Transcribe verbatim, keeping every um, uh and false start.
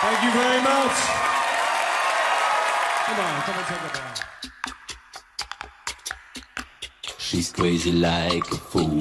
Thank you very much. Come on, come and take a bow. She's crazy like a fool.